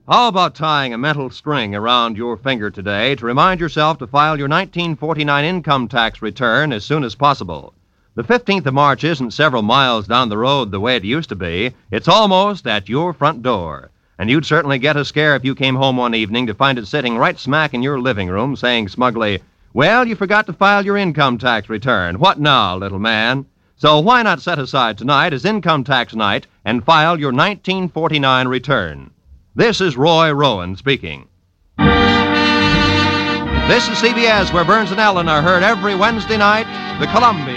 How about tying a mental string around your finger today to remind yourself to file your 1949 income tax return as soon as possible? The 15th of March isn't several miles down the road the way it used to be. It's almost at your front door. And you'd certainly get a scare if you came home one evening to find it sitting right smack in your living room saying smugly, "Well, you forgot to file your income tax return. What now, little man?" So why not set aside tonight as income tax night and file your 1949 return? This is Roy Rowan speaking. This is CBS, where Burns and Allen are heard every Wednesday night, the Columbia